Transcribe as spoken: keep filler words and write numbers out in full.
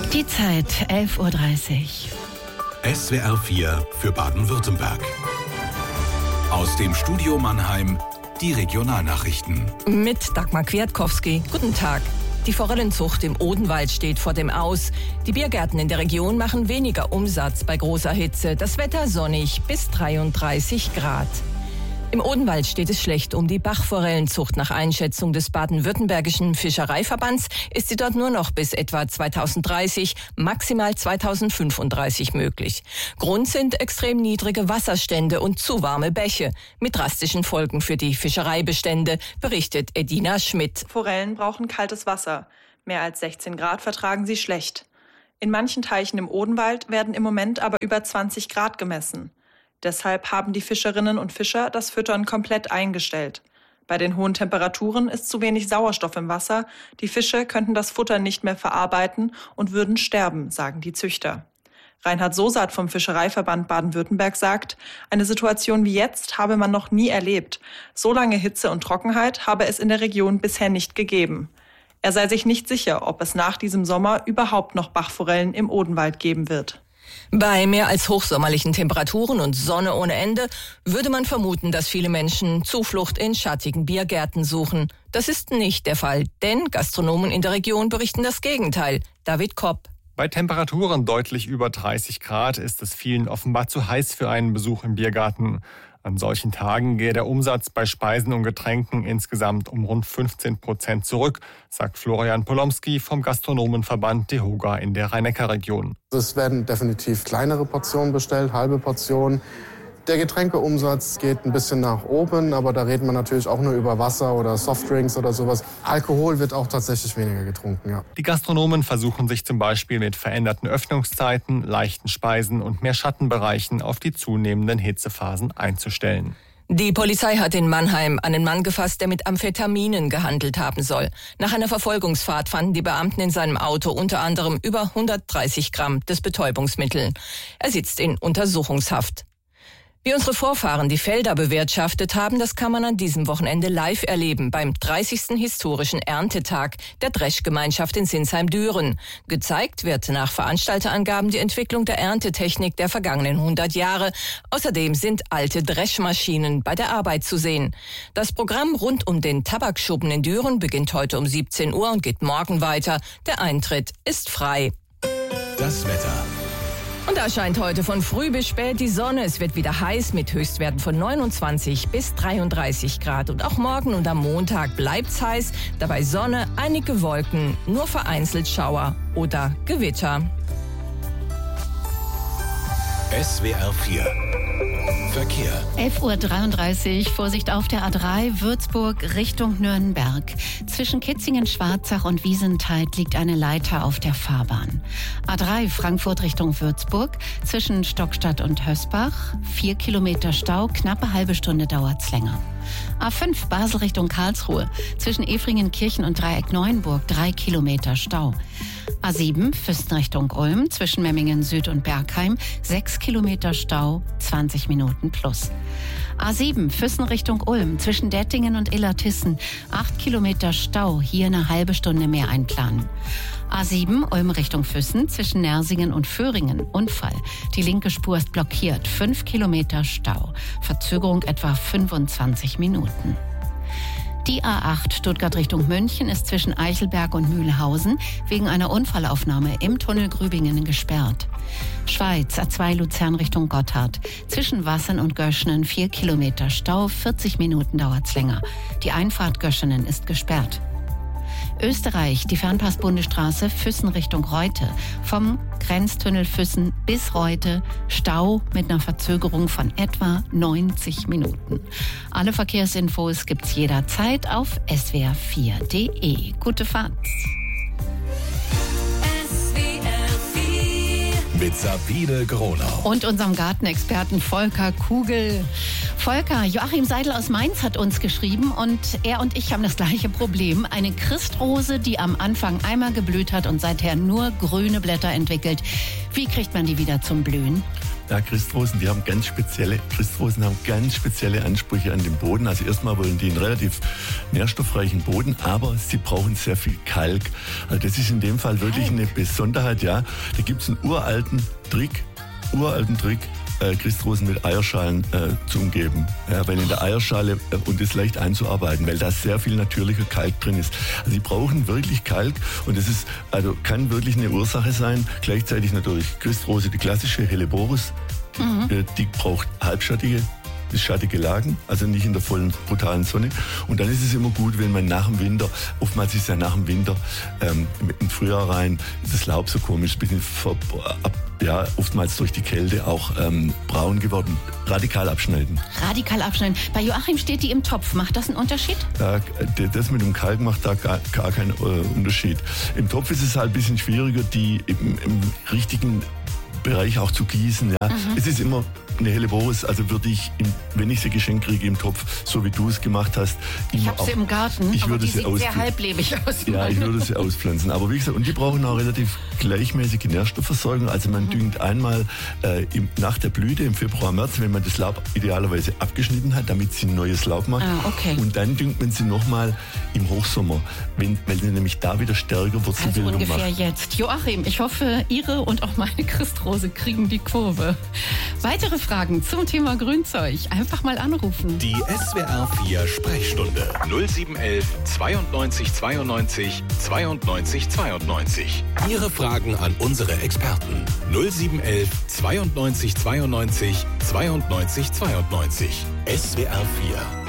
Die Zeit, elf Uhr dreißig. S W R vier für Baden-Württemberg. Aus dem Studio Mannheim die Regionalnachrichten. Mit Dagmar Kwiatkowski. Guten Tag. Die Forellenzucht im Odenwald steht vor dem Aus. Die Biergärten in der Region machen weniger Umsatz bei großer Hitze. Das Wetter sonnig bis dreiunddreißig Grad. Im Odenwald steht es schlecht um die Bachforellenzucht. Nach Einschätzung des baden-württembergischen Fischereiverbands ist sie dort nur noch bis etwa zweitausenddreißig, maximal zweitausendfünfunddreißig möglich. Grund sind extrem niedrige Wasserstände und zu warme Bäche mit drastischen Folgen für die Fischereibestände, berichtet Edina Schmidt. Forellen brauchen kaltes Wasser. Mehr als sechzehn Grad vertragen sie schlecht. In manchen Teichen im Odenwald werden im Moment aber über zwanzig Grad gemessen. Deshalb haben die Fischerinnen und Fischer das Füttern komplett eingestellt. Bei den hohen Temperaturen ist zu wenig Sauerstoff im Wasser. Die Fische könnten das Futter nicht mehr verarbeiten und würden sterben, sagen die Züchter. Reinhard Sosat vom Fischereiverband Baden-Württemberg sagt, eine Situation wie jetzt habe man noch nie erlebt. So lange Hitze und Trockenheit habe es in der Region bisher nicht gegeben. Er sei sich nicht sicher, ob es nach diesem Sommer überhaupt noch Bachforellen im Odenwald geben wird. Bei mehr als hochsommerlichen Temperaturen und Sonne ohne Ende würde man vermuten, dass viele Menschen Zuflucht in schattigen Biergärten suchen. Das ist nicht der Fall, denn Gastronomen in der Region berichten das Gegenteil. David Kopp. Bei Temperaturen deutlich über dreißig Grad ist es vielen offenbar zu heiß für einen Besuch im Biergarten. An solchen Tagen gehe der Umsatz bei Speisen und Getränken insgesamt um rund fünfzehn Prozent zurück, sagt Florian Polomski vom Gastronomenverband DEHOGA in der Rhein-Neckar-Region. Es werden definitiv kleinere Portionen bestellt, halbe Portionen. Der Getränkeumsatz geht ein bisschen nach oben, aber da reden wir natürlich auch nur über Wasser oder Softdrinks oder sowas. Alkohol wird auch tatsächlich weniger getrunken, ja. Die Gastronomen versuchen sich zum Beispiel mit veränderten Öffnungszeiten, leichten Speisen und mehr Schattenbereichen auf die zunehmenden Hitzephasen einzustellen. Die Polizei hat in Mannheim einen Mann gefasst, der mit Amphetaminen gehandelt haben soll. Nach einer Verfolgungsfahrt fanden die Beamten in seinem Auto unter anderem über hundertdreißig Gramm des Betäubungsmittels. Er sitzt in Untersuchungshaft. Wie unsere Vorfahren die Felder bewirtschaftet haben, das kann man an diesem Wochenende live erleben beim dreißigsten historischen Erntetag der Dreschgemeinschaft in Sinsheim-Düren. Gezeigt wird nach Veranstalterangaben die Entwicklung der Erntetechnik der vergangenen hundert Jahre. Außerdem sind alte Dreschmaschinen bei der Arbeit zu sehen. Das Programm rund um den Tabakschuppen in Düren beginnt heute um siebzehn Uhr und geht morgen weiter. Der Eintritt ist frei. Das Wetter. Und da scheint heute von früh bis spät die Sonne. Es wird wieder heiß mit Höchstwerten von neunundzwanzig bis dreiunddreißig Grad. Und auch morgen und am Montag bleibt's heiß. Dabei Sonne, einige Wolken, nur vereinzelt Schauer oder Gewitter. S W R vier Verkehr. elf Uhr dreiunddreißig, Vorsicht auf der A drei, Würzburg Richtung Nürnberg. Zwischen Kitzingen-Schwarzach und Wiesenthal liegt eine Leiter auf der Fahrbahn. A drei, Frankfurt Richtung Würzburg, zwischen Stockstadt und Hösbach. Vier Kilometer Stau, knappe halbe Stunde dauert's länger. A fünf, Basel Richtung Karlsruhe, zwischen Efringenkirchen und Dreieck-Neuenburg, drei Kilometer Stau. A sieben, Füssen Richtung Ulm, zwischen Memmingen Süd und Bergheim, sechs Kilometer Stau, zwanzig Minuten plus. A sieben, Füssen Richtung Ulm, zwischen Dettingen und Illertissen, acht Kilometer Stau, hier eine halbe Stunde mehr einplanen. A sieben, Ulm Richtung Füssen, zwischen Nersingen und Föhringen, Unfall. Die linke Spur ist blockiert, fünf Kilometer Stau, Verzögerung etwa fünfundzwanzig Minuten. Die A acht Stuttgart Richtung München ist zwischen Eichelberg und Mühlhausen wegen einer Unfallaufnahme im Tunnel Grübingen gesperrt. Schweiz A zwei Luzern Richtung Gotthard. Zwischen Wassern und Göschenen vier Kilometer Stau, vierzig Minuten dauert's länger. Die Einfahrt Göschenen ist gesperrt. Österreich, die Fernpass-Bundesstraße Füssen Richtung Reute. Vom Grenztunnel Füssen bis Reute Stau mit einer Verzögerung von etwa neunzig Minuten. Alle Verkehrsinfos gibt's jederzeit auf s w r vier punkt d e. Gute Fahrt. Mit Sabine Gronau. Und unserem Gartenexperten Volker Kugel. Volker, Joachim Seidel aus Mainz hat uns geschrieben und er und ich haben das gleiche Problem. Eine Christrose, die am Anfang einmal geblüht hat und seither nur grüne Blätter entwickelt. Wie kriegt man die wieder zum Blühen? Ja, Christrosen, die haben ganz spezielle, Christrosen haben ganz spezielle Ansprüche an den Boden. Also erstmal wollen die einen relativ nährstoffreichen Boden, aber sie brauchen sehr viel Kalk. Also das ist in dem Fall wirklich Kalk. Eine Besonderheit, ja. Da gibt es einen uralten Trick, uralten Trick, äh, Christrosen mit Eierschalen äh, zu umgeben. Ja, weil in der Eierschale, äh, und das leicht einzuarbeiten, weil da sehr viel natürlicher Kalk drin ist. Also sie brauchen wirklich Kalk und das ist, also kann wirklich eine Ursache sein. Gleichzeitig natürlich Christrose, die klassische Helleborus, die, mhm. äh, die braucht halbschattige bis schattige Lagen, also nicht in der vollen, brutalen Sonne. Und dann ist es immer gut, wenn man nach dem Winter, oftmals ist ja nach dem Winter, ähm, im Frühjahr rein, ist das Laub so komisch, ein bisschen ver, ab, ja, oftmals durch die Kälte auch ähm, braun geworden. Radikal abschneiden. Radikal abschneiden. Bei Joachim steht die im Topf. Macht das einen Unterschied? Ja, das mit dem Kalk macht da gar, gar keinen äh, Unterschied. Im Topf ist es halt ein bisschen schwieriger, die im, im richtigen Bereich auch zu gießen. Ja. Mhm. Es ist immer eine Helleborus, also würde ich, in, wenn ich sie geschenkt kriege im Topf, so wie du es gemacht hast, ich habe sie im Garten, ich aber würde die sie sieht sehr halblebig aus. Ja, ich würde sie auspflanzen. Aber wie gesagt, und die brauchen auch relativ gleichmäßige Nährstoffversorgung. Also man mhm. düngt einmal äh, im, nach der Blüte im Februar, März, wenn man das Laub idealerweise abgeschnitten hat, damit sie ein neues Laub macht. Ah, okay. Und dann düngt man sie nochmal im Hochsommer, wenn, weil sie nämlich da wieder stärker Wurzelbildung also ungefähr macht. Jetzt. Joachim, ich hoffe, Ihre und auch meine Christrose kriegen die Kurve. Weitere Fragen zum Thema Grünzeug einfach mal anrufen. Die S W R vier Sprechstunde null sieben eins eins zweiundneunzig zweiundneunzig zweiundneunzig zweiundneunzig. Ihre Fragen an unsere Experten null sieben eins eins zweiundneunzig zweiundneunzig zweiundneunzig zweiundneunzig. S W R vier